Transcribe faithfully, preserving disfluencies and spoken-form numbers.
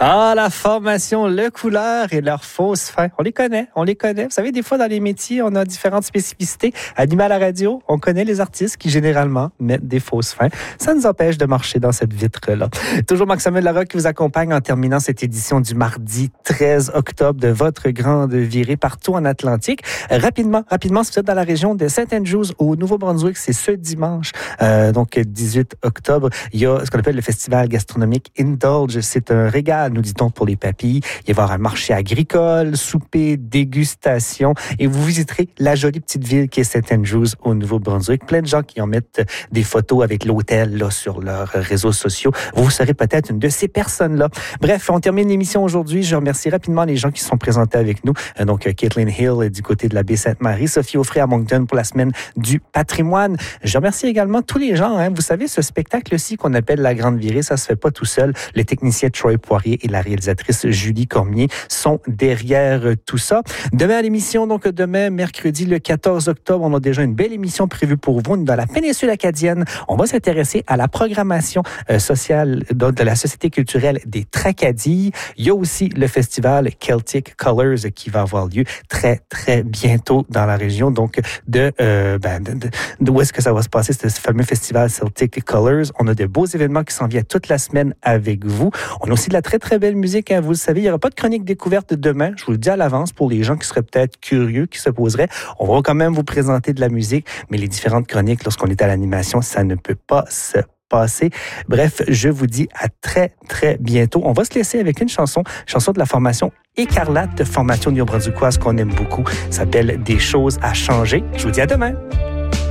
Ah, la formation Le Couleur et leur fausse fin. On les connaît, on les connaît. Vous savez, des fois, dans les métiers, on a différentes spécificités. Animé à la radio, on connaît les artistes qui, généralement, mettent des fausses fins. Ça nous empêche de marcher dans cette vitre-là. Toujours Marc-Samuel Larocque qui vous accompagne en terminant cette édition du mardi treize octobre de votre grande virée partout en Atlantique. Rapidement, rapidement, si vous êtes dans la région de Saint Andrews au Nouveau-Brunswick, c'est ce dimanche, euh, donc dix-huit octobre, il y a ce qu'on appelle le festival gastronomique Indulge. C'est un régal, nous dit-on, pour les papilles. Il va y avoir un marché agricole, souper, dégustation, et vous visiterez la jolie petite ville qui est Saint Andrews au Nouveau-Brunswick. Plein de gens qui en mettent des photos avec l'hôtel là, sur leurs réseaux sociaux. Vous serez peut-être une de ces personnes-là. Bref, on termine l'émission aujourd'hui. Je remercie rapidement les gens qui sont présentés avec nous. Donc, Caitlin Hill du côté de la baie Sainte-Marie, Sophie Aufray à Moncton pour la semaine du patrimoine. Je remercie également tous les gens. Hein. Vous savez, ce spectacle-ci qu'on appelle la Grande Virée, ça se fait pas tout seul. Le technicien Troy Poirier et la réalisatrice Julie Cormier sont derrière tout ça. Demain à l'émission, donc demain, mercredi le quatorze octobre, on a déjà une belle émission prévue pour vous dans la péninsule acadienne. On va s'intéresser à la programmation euh, sociale donc, de la Société culturelle des Tracadilles. Il y a aussi le festival Celtic Colors qui va avoir lieu très, très bientôt dans la région. Donc, de, euh, ben, de, de, de où est-ce que ça va se passer, ce fameux festival Celtic Colors. On a de beaux événements qui s'en viennent toute la semaine avec vous. On a aussi de la très, très belle musique. Hein. Vous le savez, il n'y aura pas de chronique découverte demain. Je vous le dis à l'avance pour les gens qui seraient peut-être curieux, qui se poseraient. On va quand même vous présenter de la musique, mais les différentes chroniques, lorsqu'on est à l'animation, ça ne peut pas se passer. Bref, je vous dis à très, très bientôt. On va se laisser avec une chanson, chanson de la formation Écarlate, formation néo-brunswickoise qu'on aime beaucoup. Ça s'appelle Des choses à changer. Je vous dis à demain.